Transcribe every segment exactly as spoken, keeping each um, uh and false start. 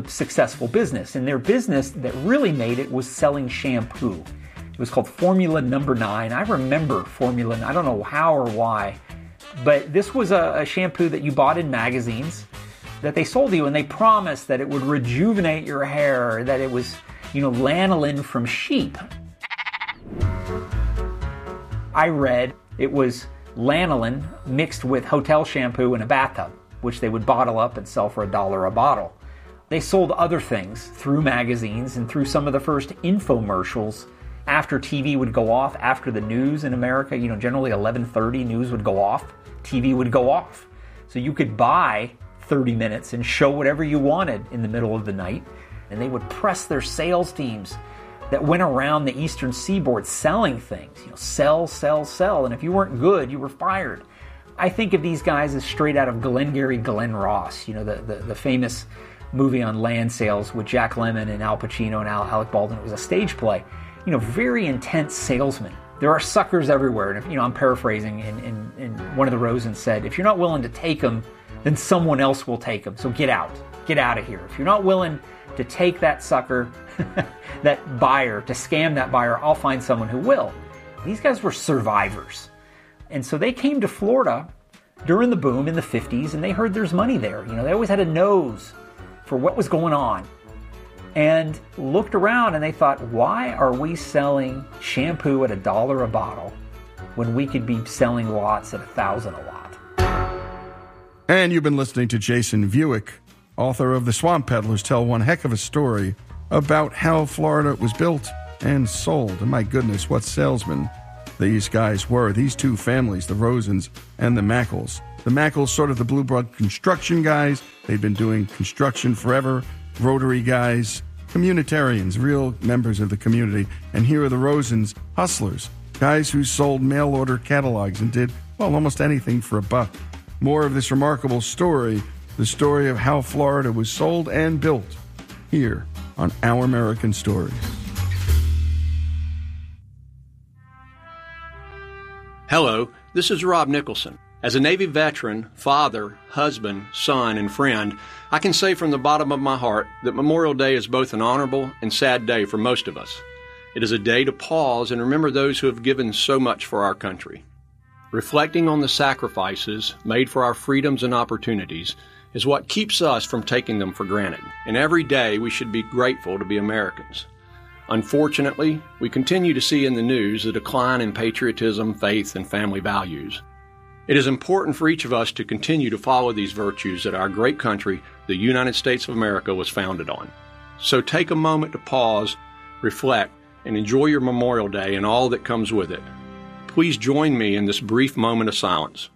successful business. And their business that really made it was selling shampoo. It was called Formula Number Nine. I remember Formula, I don't know how or why, but this was a, a shampoo that you bought in magazines that they sold to you, and they promised that it would rejuvenate your hair, that it was, you know, lanolin from sheep. I read it was lanolin mixed with hotel shampoo in a bathtub, which they would bottle up and sell for a dollar a bottle. They sold other things through magazines and through some of the first infomercials after T V would go off, after the news in America. You know, generally eleven thirty news would go off, T V would go off. So you could buy thirty minutes and show whatever you wanted in the middle of the night. And they would press their sales teams that went around the eastern seaboard selling things. You know, sell, sell, sell. And if you weren't good, you were fired. I think of these guys as straight out of Glengarry Glen Ross, you know, the, the, the famous movie on land sales with Jack Lemmon and Al Pacino and Al, Alec Baldwin. It was a stage play. You know, very intense salesmen. There are suckers everywhere. And if, you know, I'm paraphrasing, and, and, and one of the Rosens said, if you're not willing to take them, then someone else will take them. So get out. Get out of here. If you're not willing to take that sucker, that buyer, to scam that buyer, I'll find someone who will. These guys were survivors. And so they came to Florida during the boom in the fifties, and they heard there's money there. You know, they always had a nose for what was going on. And looked around and they thought, why are we selling shampoo at a dollar a bottle when we could be selling lots at a thousand a lot? And you've been listening to Jason Buick, author of The Swamp Peddlers Tell One Heck of a Story about how Florida was built and sold. And my goodness, what salesmen these guys were. These two families, the Rosens and the Mackles. The Mackles, sort of the blue blood construction guys. They've been doing construction forever. Rotary guys, communitarians, real members of the community. And here are the Rosens, hustlers, guys who sold mail order catalogs and did, well, almost anything for a buck. More of this remarkable story, the story of how Florida was sold and built, here on Our American Stories. Hello, this is Rob Nicholson. As a Navy veteran, father, husband, son, and friend, I can say from the bottom of my heart that Memorial Day is both an honorable and sad day for most of us. It is a day to pause and remember those who have given so much for our country. Reflecting on the sacrifices made for our freedoms and opportunities is what keeps us from taking them for granted. And every day we should be grateful to be Americans. Unfortunately, we continue to see in the news a decline in patriotism, faith, and family values. It is important for each of us to continue to follow these virtues that our great country, the United States of America, was founded on. So take a moment to pause, reflect, and enjoy your Memorial Day and all that comes with it. Please join me in this brief moment of silence.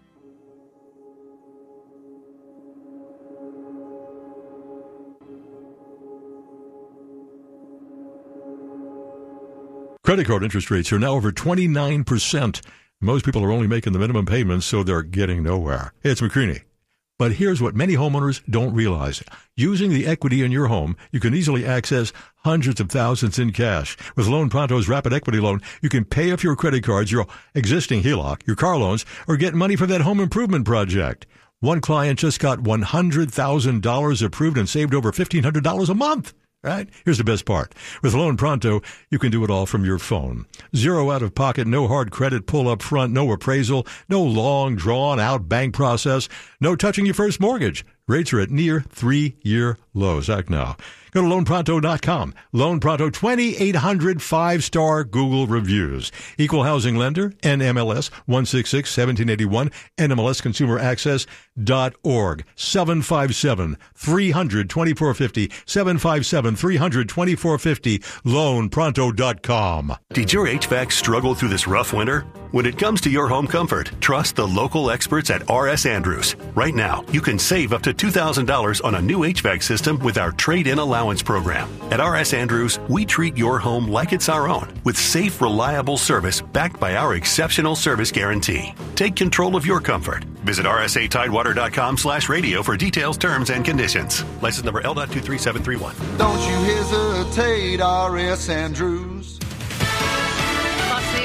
Credit card interest rates are now over twenty-nine percent. Most people are only making the minimum payments, so they're getting nowhere. It's McCreany. But here's what many homeowners don't realize. Using the equity in your home, you can easily access hundreds of thousands in cash. With Loan Pronto's Rapid Equity Loan, you can pay off your credit cards, your existing H E L O C, your car loans, or get money for that home improvement project. One client just got one hundred thousand dollars approved and saved over fifteen hundred dollars a month. Right? Here's the best part. With Loan Pronto, you can do it all from your phone. Zero out of pocket, no hard credit pull up front, no appraisal, no long drawn out bank process, no touching your first mortgage. Rates are at near three-year lows. Act now. Go to loan pronto dot com. Loan Pronto, twenty-eight hundred five-star Google reviews. Equal housing lender, N M L S one six six one seven eight one, N M L S consumer access dot org. seven five seven, three hundred, twenty-four fifty, seven five seven, three hundred, twenty-four fifty, loan pronto dot com. Did your H V A C struggle through this rough winter? When it comes to your home comfort, trust the local experts at R S Andrews. Right now, you can save up to two thousand dollars on a new H V A C system with our trade-in allowance program. At R S Andrews, we treat your home like it's our own, with safe, reliable service backed by our exceptional service guarantee. Take control of your comfort. Visit r s a tidewater dot com slash radio for details, terms, and conditions. License number L two three seven three one. Don't you hesitate, R S Andrews. Fox News, I'm Fiona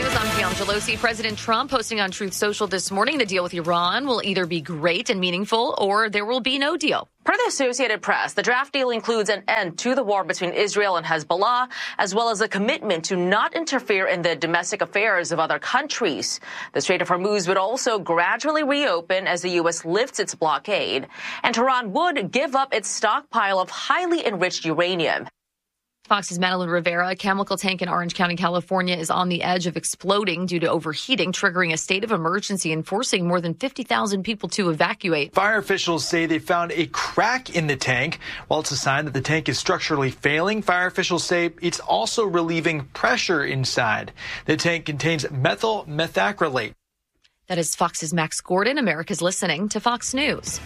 down. Pelosi, President Trump posting on Truth Social this morning, the deal with Iran will either be great and meaningful or there will be no deal. Per the Associated Press, the draft deal includes an end to the war between Israel and Hezbollah, as well as a commitment to not interfere in the domestic affairs of other countries. The Strait of Hormuz would also gradually reopen as the U S lifts its blockade, and Tehran would give up its stockpile of highly enriched uranium. Fox's Madeline Rivera, a chemical tank in Orange County, California, is on the edge of exploding due to overheating, triggering a state of emergency and forcing more than fifty thousand people to evacuate. Fire officials say they found a crack in the tank. While it's a sign that the tank is structurally failing, fire officials say it's also relieving pressure inside. The tank contains methyl methacrylate. That is Fox's Max Gordon. America's listening to Fox News.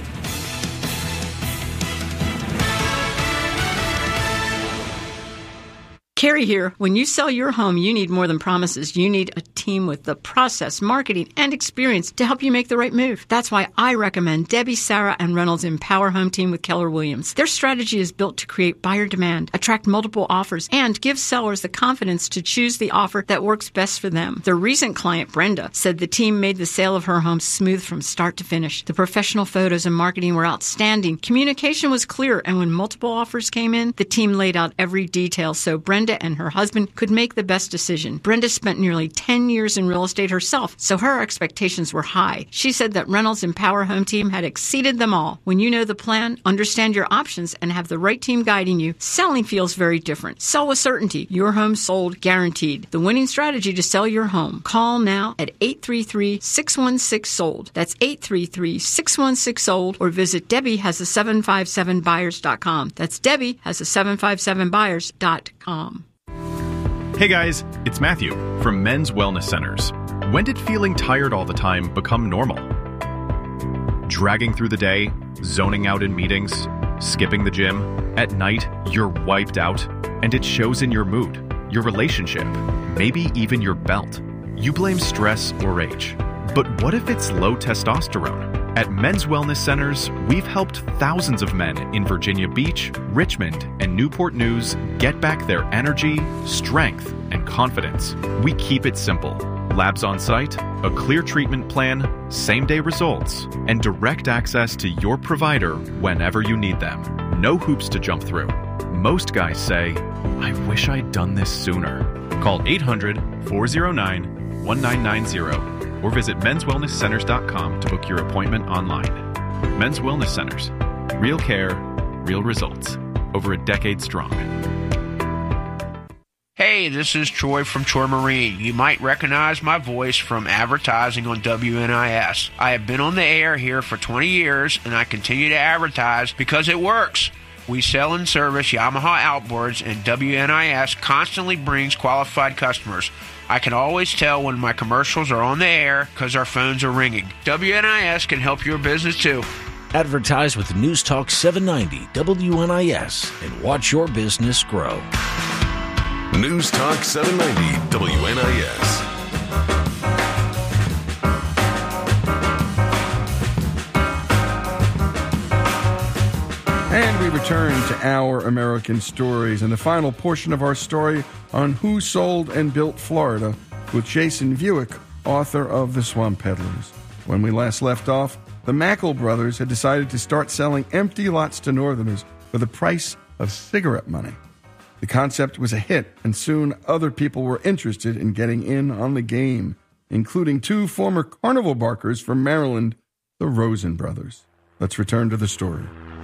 Carrie here. When you sell your home, you need more than promises. You need a team with the process, marketing, and experience to help you make the right move. That's why I recommend Debbie, Sarah, and Reynolds Empower Home Team with Keller Williams. Their strategy is built to create buyer demand, attract multiple offers, and give sellers the confidence to choose the offer that works best for them. Their recent client, Brenda, said the team made the sale of her home smooth from start to finish. The professional photos and marketing were outstanding. Communication was clear, and when multiple offers came in, the team laid out every detail so Brenda and her husband could make the best decision. Brenda spent nearly ten years in real estate herself, so her expectations were high. She said that Reynolds Empower Home Team had exceeded them all. When you know the plan, understand your options, and have the right team guiding you, selling feels very different. Sell with certainty. Your home sold guaranteed. The winning strategy to sell your home. Call now at eight three three, six one six, sold. That's eight three three, six one six, sold, or visit Debbie has a seven five seven buyers dot com. That's Debbie has a seven five seven buyers dot com. Hey guys, it's Matthew from Men's Wellness Centers. When did feeling tired all the time become normal? Dragging through the day, zoning out in meetings, skipping the gym. At night, you're wiped out, and it shows in your mood, your relationship, maybe even your belt. You blame stress or age. But what if it's low testosterone? At Men's Wellness Centers, we've helped thousands of men in Virginia Beach, Richmond, and Newport News get back their energy, strength, and confidence. We keep it simple. Labs on site, a clear treatment plan, same-day results, and direct access to your provider whenever you need them. No hoops to jump through. Most guys say, I wish I'd done this sooner. Call eight hundred, four oh nine, one nine nine zero. or visit mens wellness centers dot com to book your appointment online. Men's Wellness Centers. Real care, real results. Over a decade strong. Hey, this is Troy from Troy Marine. You might recognize my voice from advertising on W N I S. I have been on the air here for twenty years, and I continue to advertise because it works. We sell and service Yamaha outboards, and W N I S constantly brings qualified customers. I can always tell when my commercials are on the air because our phones are ringing. W N I S can help your business too. Advertise with News Talk seven ninety W N I S and watch your business grow. News Talk seven ninety W N I S. And we return to Our American Stories and the final portion of our story on Who Sold and Built Florida with Jason Vuick, author of The Swamp Peddlers. When we last left off, the Mackle brothers had decided to start selling empty lots to Northerners for the price of cigarette money. The concept was a hit, and soon other people were interested in getting in on the game, including two former carnival barkers from Maryland, the Rosen brothers. Let's return to the story.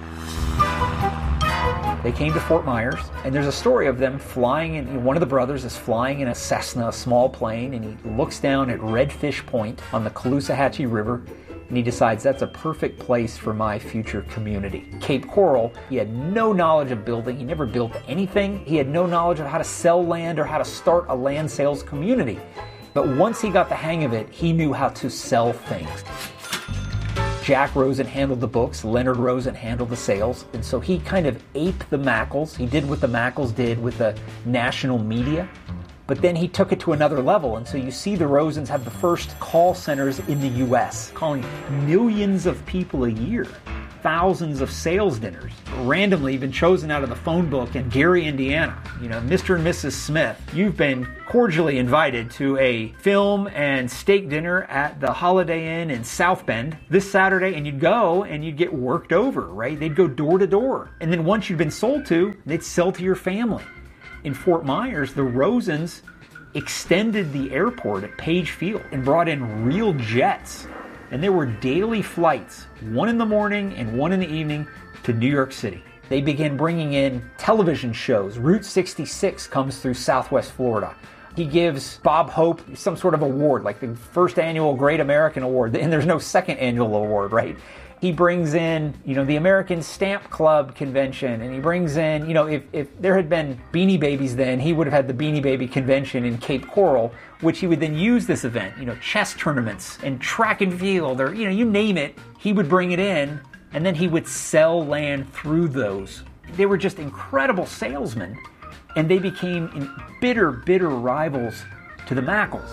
They came to Fort Myers, and there's a story of them flying in. One of the brothers is flying in a Cessna, a small plane, and he looks down at Redfish Point on the Caloosahatchee River, and he decides that's a perfect place for my future community. Cape Coral, he had no knowledge of building. He never built anything. He had no knowledge of how to sell land or how to start a land sales community. But once he got the hang of it, he knew how to sell things. Jack Rosen handled the books, Leonard Rosen handled the sales, and so he kind of aped the Mackles. He did what the Mackles did with the national media, but then he took it to another level, and so you see the Rosens have the first call centers in the U S, calling millions of people a year. thousands of sales dinners, randomly been chosen out of the phone book in Gary, Indiana. You know, Mister and Missus Smith, you've been cordially invited to a film and steak dinner at the Holiday Inn in South Bend this Saturday, and you'd go and you'd get worked over, right? They'd go door to door. And then once you'd been sold to, they'd sell to your family. In Fort Myers, the Rosens extended the airport at Page Field and brought in real jets. And there were daily flights, one in the morning and one in the evening, to New York City. They began bringing in television shows. Route sixty-six comes through Southwest Florida. He gives Bob Hope some sort of award, like the first annual Great American Award, and there's no second annual award, right? He brings in, you know, the American Stamp Club convention, and he brings in, you know, if, if there had been Beanie Babies then, he would have had the Beanie Baby convention in Cape Coral, which he would then use this event, you know, chess tournaments and track and field, or, you know, you name it, he would bring it in, and then he would sell land through those. They were just incredible salesmen, and they became bitter, bitter rivals to the Mackles.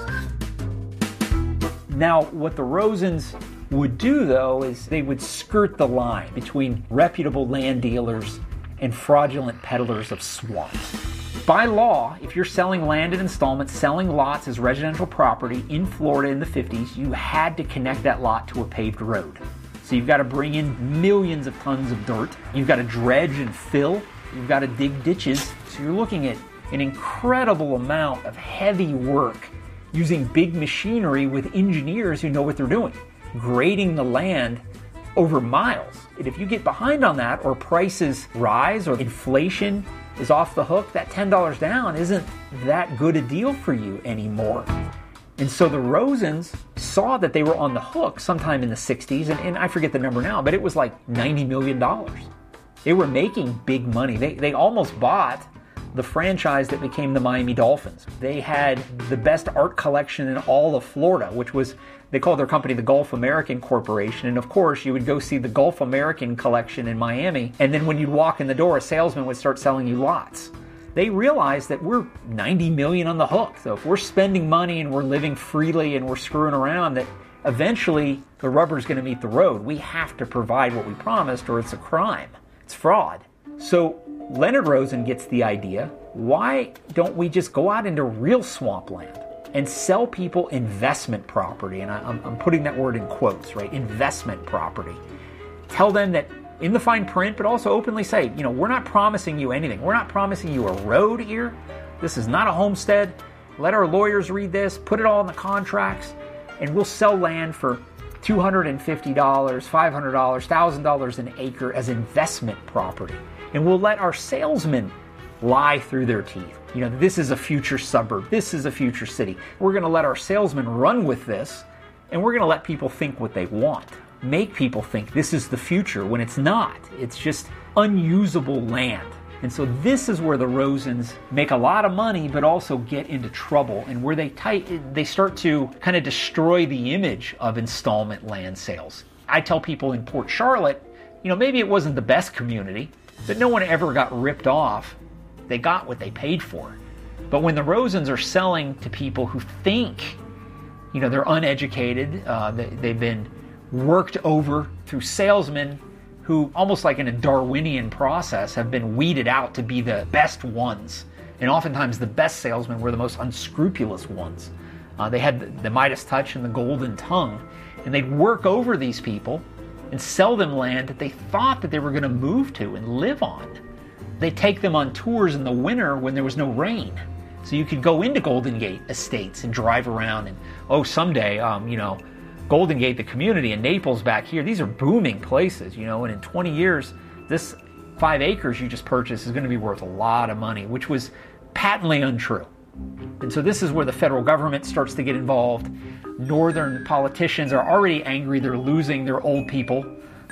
Now, what the Rosens would do, though, is they would skirt the line between reputable land dealers and fraudulent peddlers of swamps. By law, if you're selling land in installments, selling lots as residential property in Florida in the fifties, you had to connect that lot to a paved road. So you've got to bring in millions of tons of dirt. You've got to dredge and fill. You've got to dig ditches. So you're looking at an incredible amount of heavy work using big machinery with engineers who know what they're doing, grading the land over miles. And if you get behind on that, or prices rise, or inflation is off the hook, that ten dollars down isn't that good a deal for you anymore. And so the Rosens saw that they were on the hook sometime in the sixties, and, and I forget the number now, but it was like ninety million dollars. They were making big money. They, they almost bought the franchise that became the Miami Dolphins. They had the best art collection in all of Florida, which was, they called their company the Gulf American Corporation. And of course, you would go see the Gulf American collection in Miami, and then when you'd walk in the door, a salesman would start selling you lots. They realized that we're ninety million on the hook. So if we're spending money and we're living freely and we're screwing around, that eventually the rubber's going to meet the road. We have to provide what we promised, or it's a crime. It's fraud. So Leonard Rosen gets the idea, why don't we just go out into real swampland and sell people investment property? And I, I'm, I'm putting that word in quotes, right? Investment property. Tell them that in the fine print, but also openly say, you know, we're not promising you anything. We're not promising you a road here. This is not a homestead. Let our lawyers read this, put it all in the contracts, and we'll sell land for two hundred fifty dollars, five hundred dollars, one thousand dollars an acre as investment property. And we'll let our salesmen lie through their teeth. You know, this is a future suburb. This is a future city. We're going to let our salesmen run with this, and we're going to let people think what they want. Make people think this is the future when it's not. It's just unusable land. And so this is where the Rosens make a lot of money, but also get into trouble, and where they tight, they start to kind of destroy the image of installment land sales. I tell people in Port Charlotte, you know, maybe it wasn't the best community, but no one ever got ripped off. They got what they paid for. But when the Rosens are selling to people who think, you know, they're uneducated, uh, they, they've been worked over through salesmen who, almost like in a Darwinian process, have been weeded out to be the best ones. And oftentimes the best salesmen were the most unscrupulous ones. Uh, they had the, the Midas touch and the golden tongue, and they'd work over these people and sell them land that they thought that they were going to move to and live on. They'd take them on tours in the winter when there was no rain. So you could go into Golden Gate Estates and drive around and, oh, someday, um, you know, Golden Gate, the community, and Naples back here, these are booming places, you know, and in twenty years, this five acres you just purchased is going to be worth a lot of money, which was patently untrue. And so this is where the federal government starts to get involved. Northern politicians are already angry they're losing their old people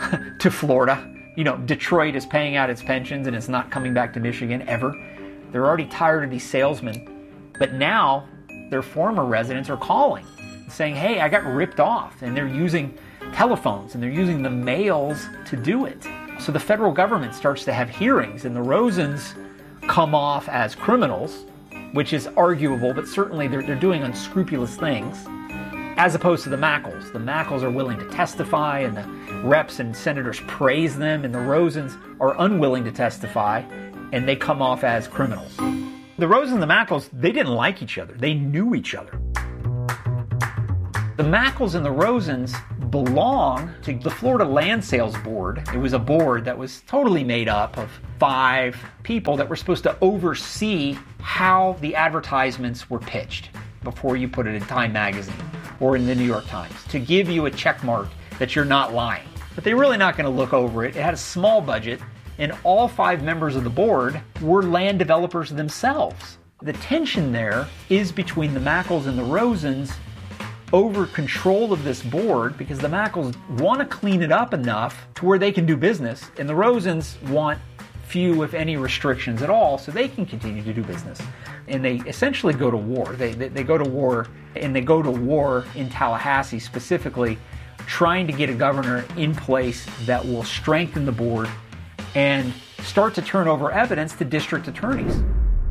to Florida. You know, Detroit is paying out its pensions and it's not coming back to Michigan ever. They're already tired of these salesmen. But now their former residents are calling, saying, hey, I got ripped off. And they're using telephones and they're using the mails to do it. So the federal government starts to have hearings, and the Rosens come off as criminals, which is arguable, but certainly they're, they're doing unscrupulous things. as opposed to the Mackles. The Mackles are willing to testify, and the reps and senators praise them, and the Rosens are unwilling to testify, and they come off as criminals. The Rosens and the Mackles, they didn't like each other. They knew each other. The Mackles and the Rosens belong to the Florida Land Sales Board. It was a board that was totally made up of five people that were supposed to oversee how the advertisements were pitched before you put it in Time Magazine or in the New York Times, to give you a check mark that you're not lying. But they're really not going to look over it. It had a small budget, and all five members of the board were land developers themselves. The tension there is between the Mackles and the Rosens over control of this board, because the Mackles want to clean it up enough to where they can do business, and the Rosens want few, if any, restrictions at all so they can continue to do business. And they essentially go to war. They, they, they go to war, and they go to war in Tallahassee specifically, trying to get a governor in place that will strengthen the board and start to turn over evidence to district attorneys.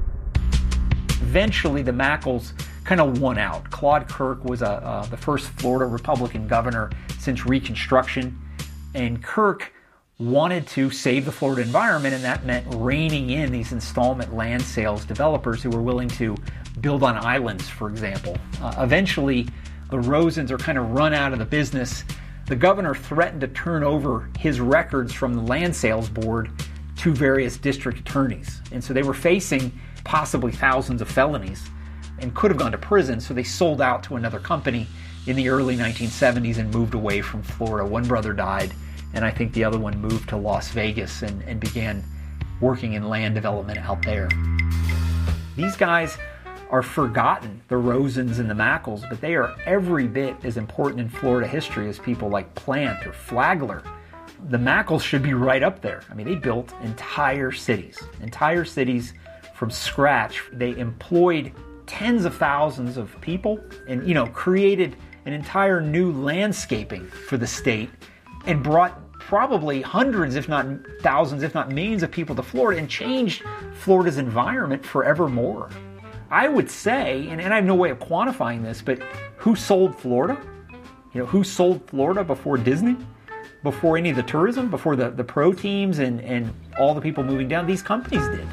Eventually, the Mackles kind of won out. Claude Kirk was a, uh, the first Florida Republican governor since Reconstruction, and Kirk wanted to save the Florida environment, and that meant reining in these installment land sales developers who were willing to build on islands, for example. Uh, eventually, the Rosens are kind of run out of the business. The governor threatened to turn over his records from the Land Sales Board to various district attorneys. And so they were facing possibly thousands of felonies and could have gone to prison, so they sold out to another company in the early nineteen seventies and moved away from Florida. One brother died, and I think the other one moved to Las Vegas and, and began working in land development out there. These guys are forgotten, the Rosens and the Mackles, but they are every bit as important in Florida history as people like Plant or Flagler. The Mackles should be right up there. I mean, they built entire cities, entire cities from scratch. They employed tens of thousands of people and, you know, created an entire new landscaping for the state and brought probably hundreds, if not thousands, if not millions of people to Florida and changed Florida's environment forevermore. I would say, and, and I have no way of quantifying this, but who sold Florida? You know, who sold Florida before Disney? Before any of the tourism? Before the, the pro teams and, and all the people moving down? These companies did.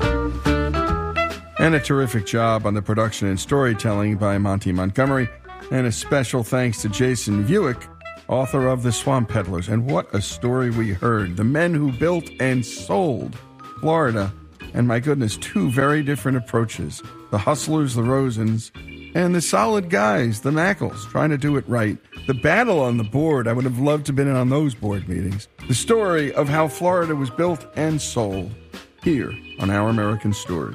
And a terrific job on the production and storytelling by Monty Montgomery. And a special thanks to Jason Vuick, author of The Swamp Peddlers. And what a story we heard. The men who built and sold Florida. And my goodness, two very different approaches. The hustlers, the Rosens, and the solid guys, the Mackles, trying to do it right. The battle on the board, I would have loved to have been in on those board meetings. The story of how Florida was built and sold here on Our American Stories.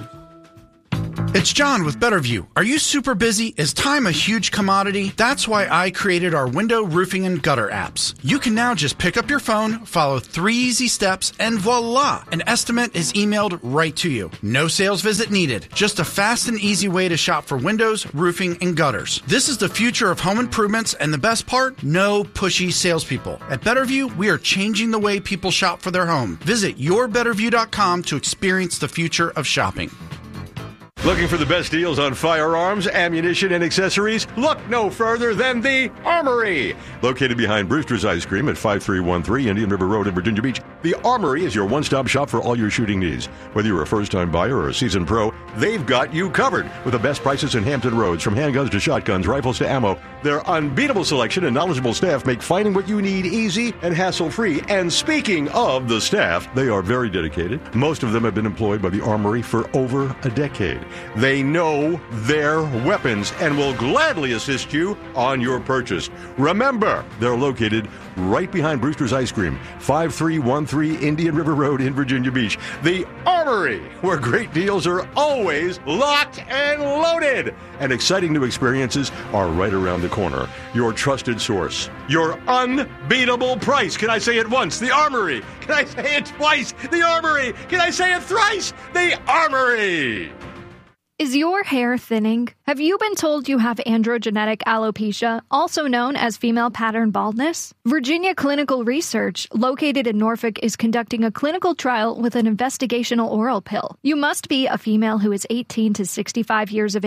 It's John with Betterview. Are you super busy? Is time a huge commodity? That's why I created our window, roofing, and gutter apps. You can now just pick up your phone, follow three easy steps, and voila! An estimate is emailed right to you. No sales visit needed. Just a fast and easy way to shop for windows, roofing, and gutters. This is the future of home improvements, and the best part? No pushy salespeople. At Betterview, we are changing the way people shop for their home. Visit your better view dot com to experience the future of shopping. Looking for the best deals on firearms, ammunition, and accessories? Look no further than the Armory. Located behind Brewster's Ice Cream at five three one three Indian River Road in Virginia Beach, the Armory is your one-stop shop for all your shooting needs. Whether you're a first-time buyer or a seasoned pro, they've got you covered with the best prices in Hampton Roads, from handguns to shotguns, rifles to ammo. Their unbeatable selection and knowledgeable staff make finding what you need easy and hassle-free. And speaking of the staff, they are very dedicated. Most of them have been employed by the Armory for over a decade. They know their weapons and will gladly assist you on your purchase. Remember, they're located right behind Brewster's Ice Cream, five three one three Indian River Road in Virginia Beach. The Armory, where great deals are always locked and loaded. And exciting new experiences are right around the corner. Your trusted source. Your unbeatable price. Can I say it once? The Armory. Can I say it twice? The Armory. Can I say it thrice? The Armory. Is your hair thinning? Have you been told you have androgenetic alopecia, also known as female pattern baldness? Virginia Clinical Research, located in Norfolk, is conducting a clinical trial with an investigational oral pill. You must be a female who is eighteen to sixty-five years of age,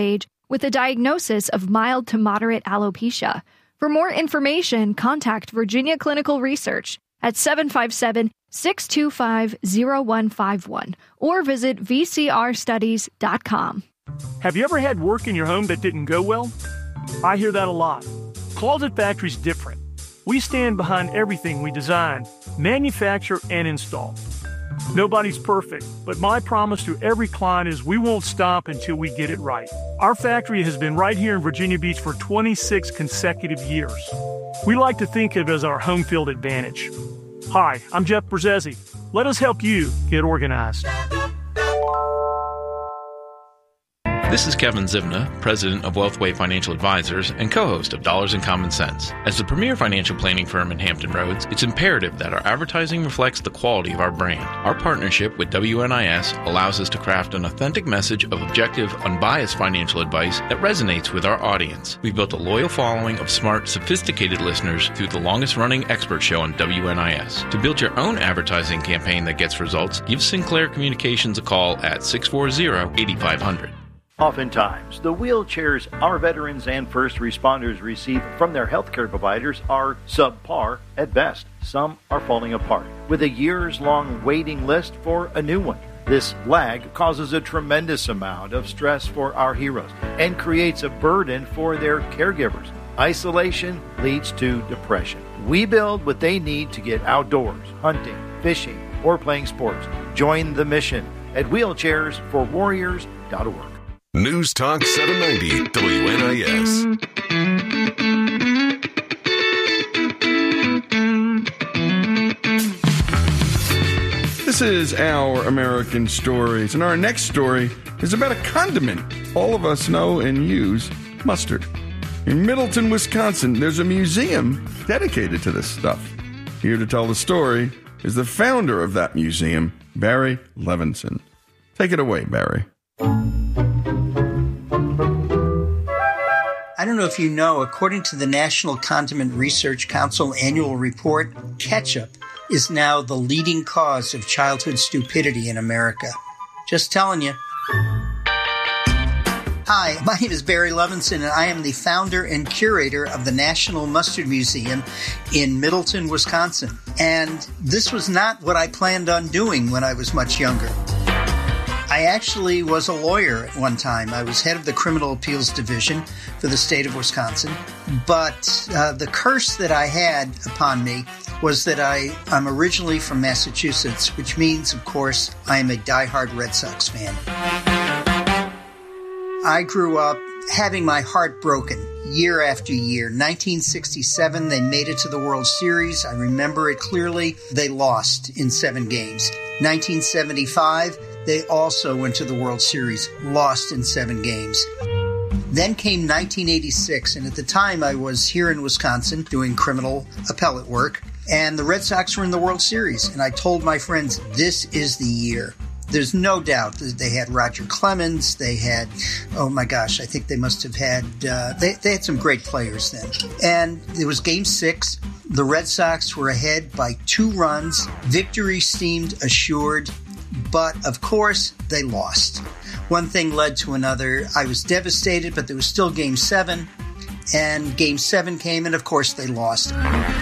with a diagnosis of mild to moderate alopecia. For more information, contact Virginia Clinical Research at seven five seven, six two five, zero one five one or visit v c r studies dot com. Have you ever had work in your home that didn't go well? I hear that a lot. Closet Factory's different. We stand behind everything we design, manufacture, and install. Nobody's perfect, but my promise to every client is we won't stop until we get it right. Our factory has been right here in Virginia Beach for twenty-six consecutive years. We like to think of it as our home field advantage. Hi, I'm Jeff Brzezzi. Let us help you get organized. This is Kevin Zivna, president of Wealthway Financial Advisors and co-host of Dollars and Common Sense. As the premier financial planning firm in Hampton Roads, it's imperative that our advertising reflects the quality of our brand. Our partnership with W N I S allows us to craft an authentic message of objective, unbiased financial advice that resonates with our audience. We've built a loyal following of smart, sophisticated listeners through the longest-running expert show on W N I S. To build your own advertising campaign that gets results, give Sinclair Communications a call at six four zero, eight five zero zero. Oftentimes, the wheelchairs our veterans and first responders receive from their healthcare providers are subpar at best. Some are falling apart, with a years-long waiting list for a new one. This lag causes a tremendous amount of stress for our heroes and creates a burden for their caregivers. Isolation leads to depression. We build what they need to get outdoors, hunting, fishing, or playing sports. Join the mission at wheelchairs for warriors dot org. News Talk seven ninety W N I S. This is Our American Stories, and our next story is about a condiment all of us know and use, mustard. In Middleton, Wisconsin, there's a museum dedicated to this stuff. Here to tell the story is the founder of that museum, Barry Levinson. Take it away, Barry. I don't know if you know, according to the National Condiment Research Council annual report, ketchup is now the leading cause of childhood stupidity in America. Just telling you. Hi, my name is Barry Levinson, and I am the founder and curator of the National Mustard Museum in Middleton, Wisconsin. And this was not what I planned on doing when I was much younger. I actually was a lawyer at one time. I was head of the Criminal Appeals Division for the state of Wisconsin. But uh, the curse that I had upon me was that I, I'm originally from Massachusetts, which means, of course, I am a diehard Red Sox fan. I grew up having my heart broken year after year. nineteen sixty-seven, they made it to the World Series. I remember it clearly. They lost in seven games. nineteen seventy-five, they also went to the World Series, lost in seven games. Then came nineteen eighty-six, and at the time I was here in Wisconsin doing criminal appellate work, and the Red Sox were in the World Series, and I told my friends, this is the year. There's no doubt that they had Roger Clemens, they had, oh my gosh, I think they must have had, uh, they, they had some great players then. And it was game six, the Red Sox were ahead by two runs, victory seemed assured, but of course they lost. One thing led to another. I was devastated, but there was still game seven, and game seven came, and of course they lost.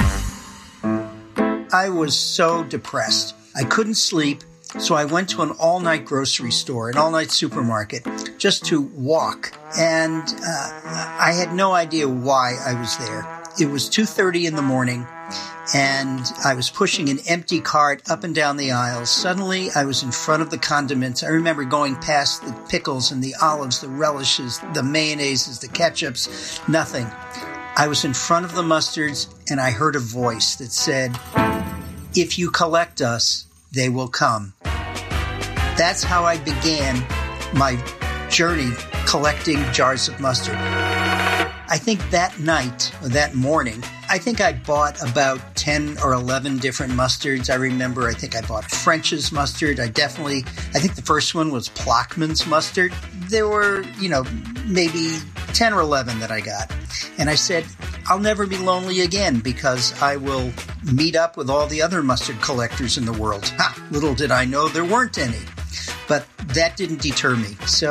I was so depressed. I couldn't sleep. So I went to an all-night grocery store, an all-night supermarket, just to walk. And uh, I had no idea why I was there. It was two thirty in the morning, and I was pushing an empty cart up and down the aisles. Suddenly, I was in front of the condiments. I remember going past the pickles and the olives, the relishes, the mayonnaises, the ketchups, nothing. I was in front of the mustards, and I heard a voice that said, "If you collect us, they will come." That's how I began my journey collecting jars of mustard. I think that night, or that morning, I think I bought about ten or eleven different mustards. I remember, I think I bought French's mustard. I definitely, I think the first one was Plockman's mustard. There were, you know, maybe ten or eleven that I got. And I said, I'll never be lonely again because I will meet up with all the other mustard collectors in the world. Ha! Little did I know there weren't any. But that didn't deter me. So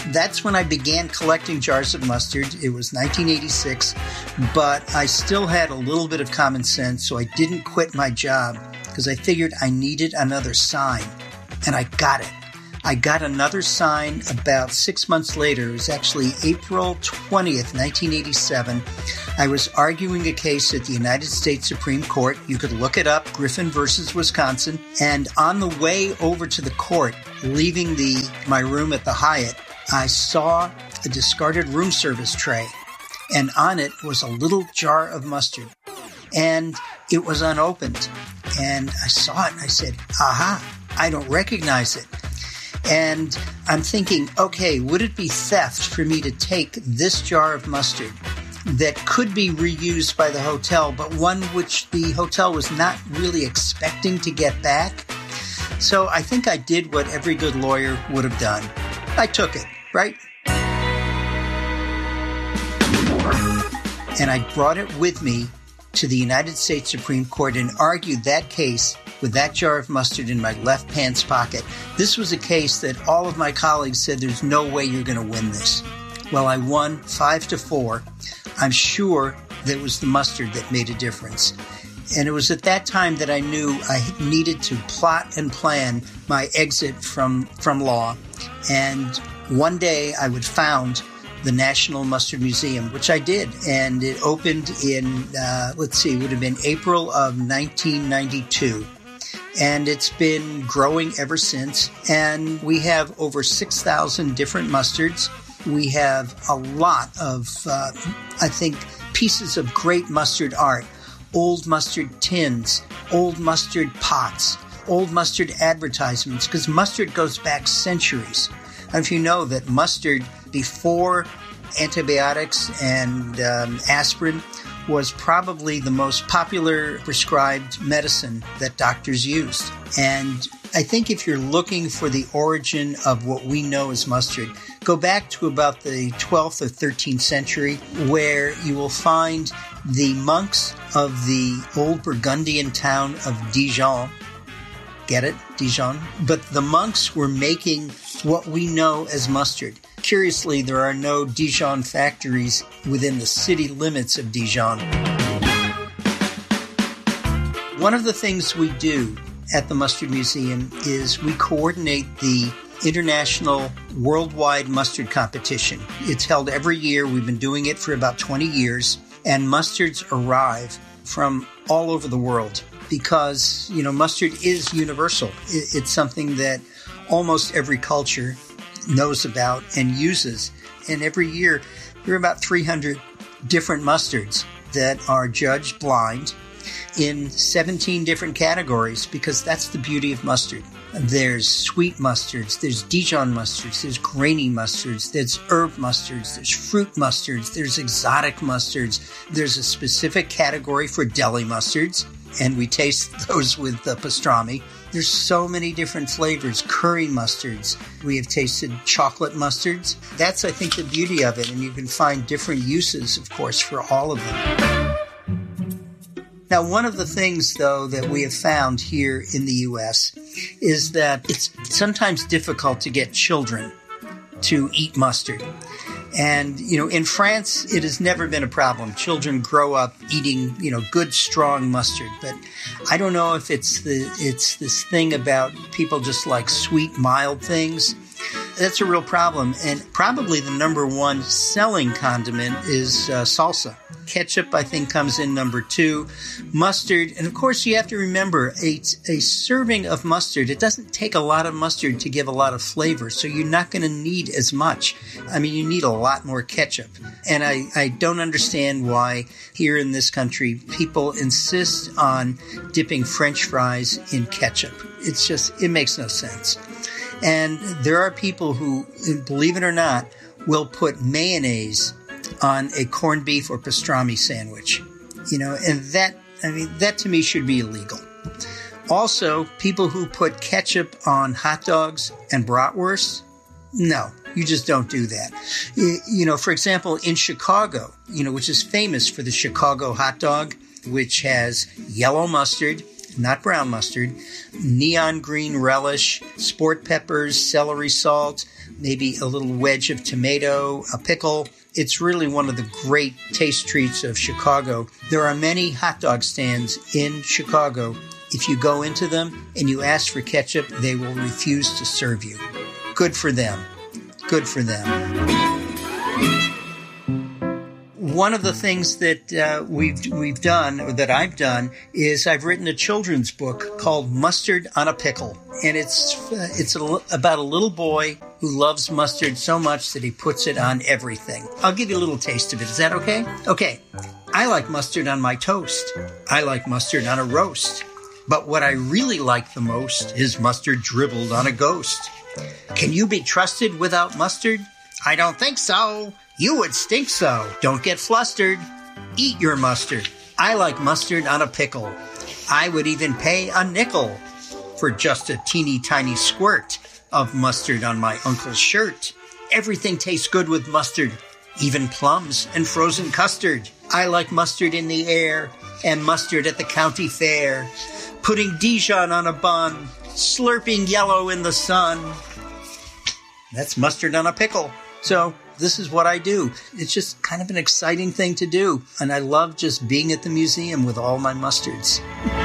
that's when I began collecting jars of mustard. It was nineteen eighty-six, but I still had a little bit of common sense, so I didn't quit my job because I figured I needed another sign, and I got it. I got another sign about six months later. It was actually April twentieth, nineteen eighty-seven. I was arguing a case at the United States Supreme Court. You could look it up, Griffin versus Wisconsin. And on the way over to the court, leaving the my room at the Hyatt, I saw a discarded room service tray. And on it was a little jar of mustard. And it was unopened. And I saw it and I said, aha, I don't recognize it. And I'm thinking, okay, would it be theft for me to take this jar of mustard that could be reused by the hotel, but one which the hotel was not really expecting to get back? So I think I did what every good lawyer would have done. I took it, right? And I brought it with me to the United States Supreme Court and argued that case with that jar of mustard in my left pants pocket. This was a case that all of my colleagues said there's no way you're going to win this. Well, I won five to four. I'm sure that it was the mustard that made a difference. And it was at that time that I knew I needed to plot and plan my exit from, from law. And one day I would found the National Mustard Museum, which I did. And it opened in, uh, let's see, it would have been April of nineteen ninety-two. And it's been growing ever since. And we have over six thousand different mustards. We have a lot of, uh, I think, pieces of great mustard art. Old mustard tins, old mustard pots, old mustard advertisements, because mustard goes back centuries. And if you know that mustard, before antibiotics and um, aspirin, was probably the most popular prescribed medicine that doctors used. And I think if you're looking for the origin of what we know as mustard, go back to about the twelfth or thirteenth century, where you will find the monks of the old Burgundian town of Dijon. Get it? Dijon. But the monks were making what we know as mustard. Curiously, there are no Dijon factories within the city limits of Dijon. One of the things we do at the Mustard Museum is we coordinate the International Worldwide Mustard Competition. It's held every year. We've been doing it for about twenty years, and mustards arrive from all over the world because, you know, mustard is universal. It's something that almost every culture knows about and uses. And every year, there are about three hundred different mustards that are judged blind in seventeen different categories, because that's the beauty of mustard. There's sweet mustards, there's Dijon mustards, there's grainy mustards, there's herb mustards, there's fruit mustards, there's exotic mustards, there's a specific category for deli mustards, and we taste those with the pastrami. There's so many different flavors, curry mustards. We have tasted chocolate mustards. That's, I think, the beauty of it, and you can find different uses, of course, for all of them. Now, one of the things, though, that we have found here in the U S is that it's sometimes difficult to get children to eat mustard. And, you know, in France, it has never been a problem. Children grow up eating, you know, good, strong mustard. But I don't know if it's the it's this thing about people just like sweet, mild things. That's a real problem. And probably the number one selling condiment is uh, salsa. Ketchup, I think, comes in number two. Mustard. And, of course, you have to remember, a, a serving of mustard, it doesn't take a lot of mustard to give a lot of flavor, so you're not going to need as much. I mean, you need a lot more ketchup. And I, I don't understand why here in this country people insist on dipping French fries in ketchup. It's just, it makes no sense. And there are people who, believe it or not, will put mayonnaise on a corned beef or pastrami sandwich. You know, and that, I mean, that to me should be illegal. Also, people who put ketchup on hot dogs and bratwurst, no, you just don't do that. You know, for example, in Chicago, you know, which is famous for the Chicago hot dog, which has yellow mustard, not brown mustard, neon green relish, sport peppers, celery salt, maybe a little wedge of tomato, a pickle. It's really one of the great taste treats of Chicago. There are many hot dog stands in Chicago. If you go into them and you ask for ketchup, they will refuse to serve you. Good for them. Good for them. One of the things that uh, we've we've done, or that I've done, is I've written a children's book called Mustard on a Pickle, and it's uh, it's a, about a little boy who loves mustard so much that he puts it on everything. I'll give you a little taste of it. Is that okay? Okay. I like mustard on my toast. I like mustard on a roast. But what I really like the most is mustard dribbled on a ghost. Can you be trusted without mustard? I don't think so. You would stink so. Don't get flustered. Eat your mustard. I like mustard on a pickle. I would even pay a nickel for just a teeny tiny squirt of mustard on my uncle's shirt. Everything tastes good with mustard, even plums and frozen custard. I like mustard in the air and mustard at the county fair. Putting Dijon on a bun, slurping yellow in the sun. That's mustard on a pickle. So this is what I do. It's just kind of an exciting thing to do. And I love just being at the museum with all my mustards.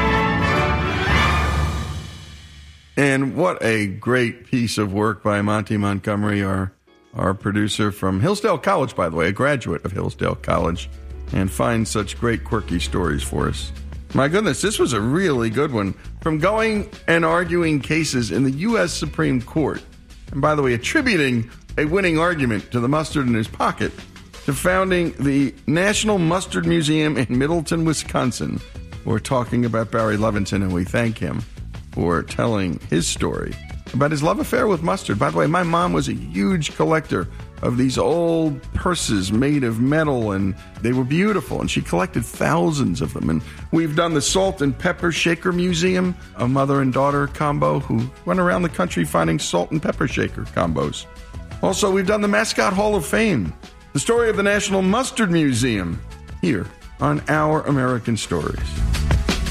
And what a great piece of work by Monty Montgomery, our, our producer from Hillsdale College, by the way, a graduate of Hillsdale College, and finds such great quirky stories for us. My goodness, this was a really good one. From going and arguing cases in the U S Supreme Court, and by the way, attributing a winning argument to the mustard in his pocket, to founding the National Mustard Museum in Middleton, Wisconsin. We're talking about Barry Levinson, and we thank him for telling his story about his love affair with mustard. By the way, my mom was a huge collector of these old purses made of metal, and they were beautiful, and she collected thousands of them. And we've done the Salt and Pepper Shaker Museum, a mother and daughter combo who went around the country finding salt and pepper shaker combos. Also, we've done the Mascot Hall of Fame, the story of the National Mustard Museum, here on Our American Stories.